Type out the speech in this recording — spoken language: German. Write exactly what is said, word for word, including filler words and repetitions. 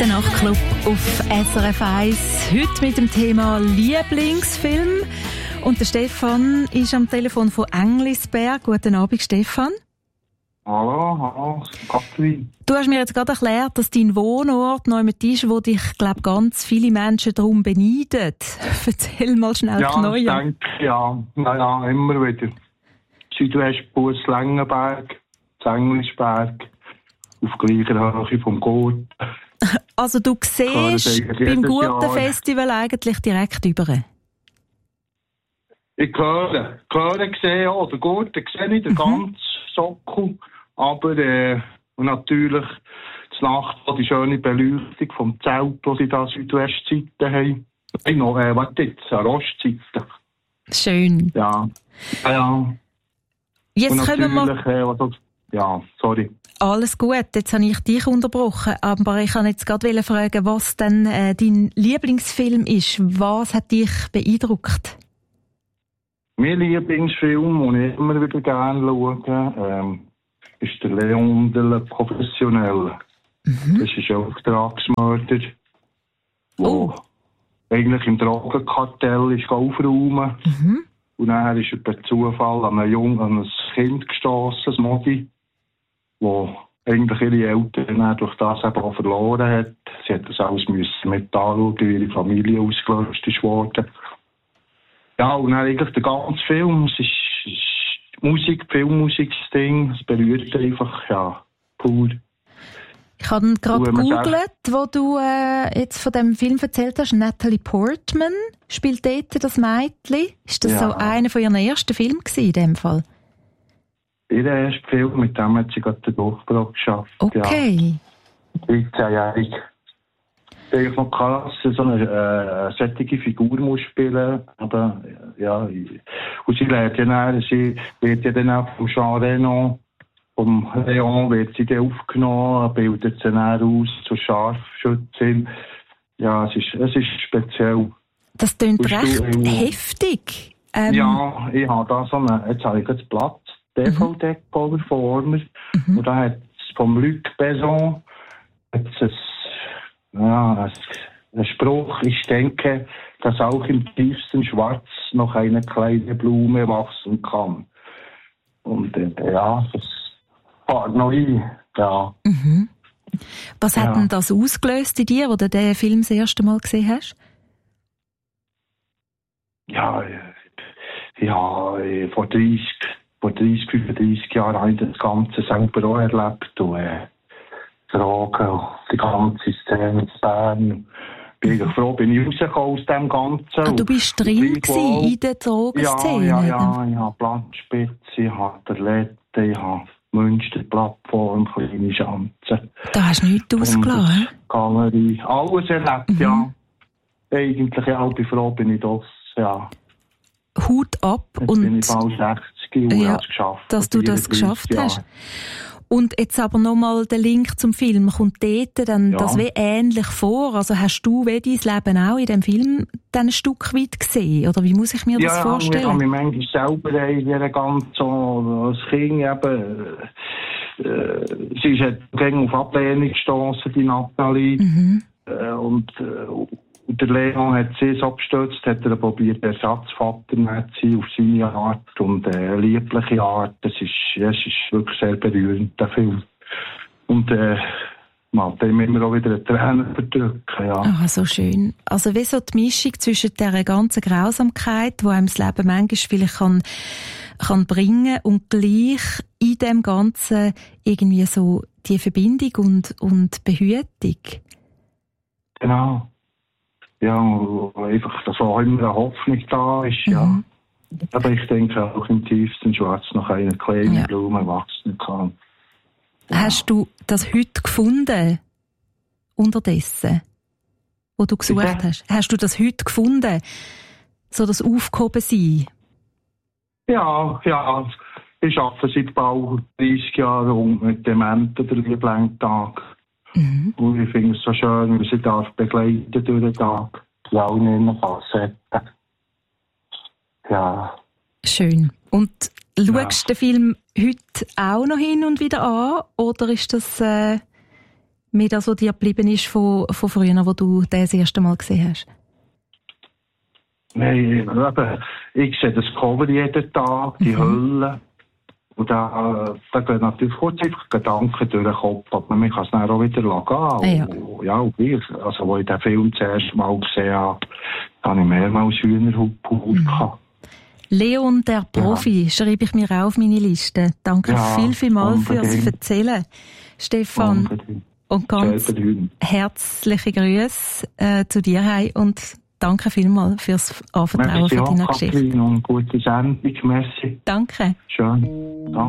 Der Nachtclub auf S R F eins. Heute mit dem Thema Lieblingsfilm. Und der Stefan ist am Telefon von Englisberg. Guten Abend, Stefan. Hallo, hallo, Katrin. Du hast mir jetzt gerade erklärt, dass dein Wohnort noch jemand ist, wo dich, glaube ganz viele Menschen darum beneiden. Erzähl mal schnell ja, neu. Ja, ich denke, ja. Naja, immer wieder. Südwestbus Längenberg, Englisberg, auf gleicher Höhe vom Gurt. Also du siehst beim Gurtenfestival eigentlich direkt über. Ich höre, höre sehe auch, der Gurten sehe ich, den mhm. ganzen Sockel, aber äh, und natürlich die Nacht, die schöne Beleuchtung vom Zelt, das sie da Südwestseite haben. Ich noch, äh, warte jetzt, eine Ostseite. Schön. Ja, ja, ja. Jetzt und können wir... Äh, was, ja, sorry. Alles gut, jetzt habe ich dich unterbrochen, aber ich kann jetzt gerade fragen, was denn äh, dein Lieblingsfilm ist. Was hat dich beeindruckt? Mein Lieblingsfilm, den ich immer wieder gerne schaue, ähm, ist der Leon de la Professionnelle. Mhm. Das ist ein Auftragsmörder, der oh. eigentlich im Drogenkartell ist aufräumen. Mhm. Und dann ist er per Zufall an ein, Jung, an ein Kind gestossen, ein Modi, wo eigentlich ihre Eltern durch das eben auch verloren hat. Sie hat das alles müssen mit anschauen, wie ihre Familie ausgelöscht ist worden. Ja, und dann eigentlich der ganze Film, es ist, ist Musik, Filmmusik, das Ding, es berührt einfach, ja, pur. Ich habe ihn gerade gegoogelt, wo du äh, jetzt von dem Film erzählt hast. Natalie Portman spielt dort das Mädchen. Ist das ja. so einer von ihren ersten Filmen gewesen, in dem Fall? Ihr erster Film, mit dem hat sie gerade den Durchbruch geschafft. Okay. Ja. dreizehnjährig. Ich noch krass, so eine äh, solche Figur muss spielen, aber ja, und sie lernt ja dann, sie wird ja dann auch vom Jean Reno, vom Leon wird sie dann aufgenommen, bildet sie dann aus zur Scharfschützin. Ja, es ist, es ist speziell. Das klingt recht du, heftig. Ähm, ja, ich habe da so eine, jetzt habe ich jetzt Platz, D V D-Cover vor mir, mhm. und da hat es vom Luc Besson, hat es Ja, ein Spruch, ich denke, dass auch im tiefsten Schwarz noch eine kleine Blume wachsen kann. Und äh, ja, das fährt noch ein, ja. Mhm. Was ja. hat denn das ausgelöst in dir, wo du den Film das erste Mal gesehen hast? Ja, ja, vor dreißig, vor dreißig, fünfunddreißig Jahren habe ich das Ganze selber auch erlebt. Und, äh, Drogen, die ganze Szene in Bern. Bin ich froh, bin ich rausgekommen aus dem Ganzen. Ah, du bist drin gewesen, in der Drogenszene? Ja, ja, ja. Ich habe Blattspitze, ich habe Terlette, ich habe Münsterplattform, kleine Schanzen. Da hast du nichts ausgelassen? Galerie, alles erlebt, mhm. ja. Eigentlich, ja, bin froh, bin ich das, ja. Hut ab. Jetzt und bin ich bald sechzig und ja, habe es geschafft. Dass du das geschafft hast. Und jetzt aber nochmal der Link zum Film. Kommt dort dann ja. das wie ähnlich vor? Also hast du wie dein Leben auch in dem Film dann ein Stück weit gesehen? Oder wie muss ich mir das ja, vorstellen? Ja, ich habe mich manchmal selber in dieser ganzen, so, als Kind eben, äh, sie ist gegen auf Ablehnung gestossen, die Nathalie. Mhm. Äh, und, äh, Und der Leon hat sie so abgestürzt, hat er probiert, Ersatzvater zu sein, auf seine Art und äh, liebliche Art. Das ist, ja, es ist wirklich sehr berührend, der Film. Und äh, man hat ihm immer auch wieder eine Träne verdrückt. Ja. Ah, so schön. Also wie so die Mischung zwischen dieser ganzen Grausamkeit, die einem das Leben manchmal vielleicht kann, kann bringen und gleich in dem Ganzen irgendwie so die Verbindung und, und Behütung. Genau. Ja, einfach, dass auch immer eine Hoffnung da ist, ja. Mhm. Aber ich denke auch im tiefsten Schwarz noch eine kleine ja. Blume wachsen kann. Ja. Hast du das heute gefunden? Unterdessen? Wo du gesucht Bitte? hast? Hast du das heute gefunden? So das Aufgehoben-Sein? Ja, ja. Ich arbeite seit bald dreißig Jahren mit Dementen der Lieblingstag. Mhm. Und ich finde es so schön, wie sie darf begleiten durch den Tag. Ja, in ihren Facetten. Ja. Schön. Und schaust du ja. den Film heute auch noch hin und wieder an? Oder ist das äh, mehr das, was dir geblieben ist von, von früher, wo du den das erste Mal gesehen hast? Nein, eben, ich sehe das Cover jeden Tag, die mhm. Hölle. Und da, da gehen natürlich kurz einfach Gedanken durch den Kopf, aber man kann es dann auch wieder gehen. Ah, ja. Und, ja, und ich, also, als ich den Film das erste Mal gesehen habe, habe ich mehrmals Hühnerhaut mhm. gehabt. Leon, der Profi, ja. schreibe ich mir auch auf meine Liste. Danke ja, viel, viel mal fürs Erzählen, Stefan. Unbedingt. Und ganz herzliche Grüße äh, zu dir heim und danke vielmals fürs Anvertrauen von deiner Geschichte. Und gute Sendung, merci. Danke. Schön. Danke.